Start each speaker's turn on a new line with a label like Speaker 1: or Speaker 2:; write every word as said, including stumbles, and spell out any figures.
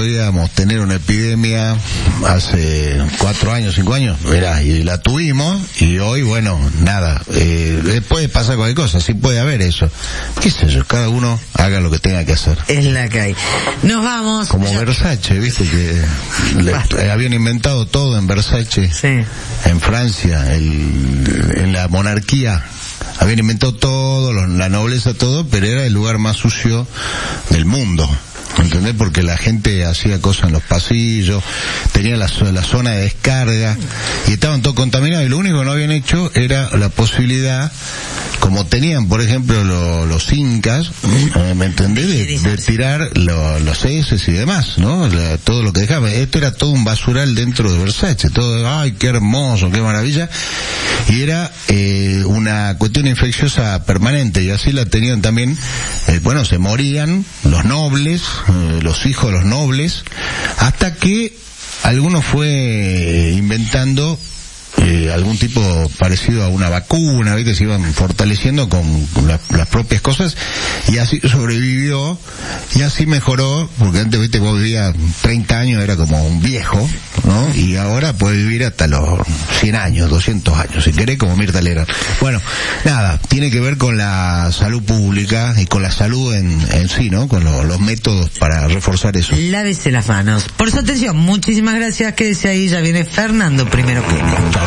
Speaker 1: podíamos tener una epidemia hace cuatro años, cinco años, verá, y la tuvimos, y hoy, bueno, nada, eh, puede pasar cualquier cosa, sí puede haber eso. ¿Qué sé yo? Cada uno haga lo que tenga que hacer.
Speaker 2: Es la que hay. Nos vamos.
Speaker 1: Como
Speaker 2: ya.
Speaker 1: Versace, viste que le, habían inventado todo en Versace,
Speaker 2: sí.
Speaker 1: En Francia, el, en la monarquía. Habían inventado todo, la nobleza, todo, pero era el lugar más sucio del mundo. ¿Entendés? Porque la gente hacía cosas en los pasillos, tenía la, la zona de descarga, y estaban todos contaminados, y lo único que no habían hecho era la posibilidad, como tenían, por ejemplo, lo, los incas, ¿me entendés? De, de tirar lo, los heces y demás, ¿no? La, todo lo que dejaba. Esto era todo un basural dentro de Versace, todo, ay, qué hermoso, qué maravilla, y era eh, una cuestión infecciosa permanente, y así la tenían también, eh, bueno, se morían los nobles, eh, los hijos de los nobles, hasta que alguno fue inventando eh, algún tipo parecido a una vacuna, ¿viste? Se iban fortaleciendo con la, las propias cosas, y así sobrevivió, y así mejoró, porque antes, ¿viste? Vos vivías treinta años, era como un viejo, ¿no? Y ahora puede vivir hasta los cien años, doscientos años, si querés, como Mirta Legrand. Bueno, nada, tiene que ver con la salud pública y con la salud en, en sí, ¿no? Con lo, los métodos para reforzar eso.
Speaker 2: Lávese las manos. Por su atención, muchísimas gracias. Quédese ahí, ya viene Fernando Primero que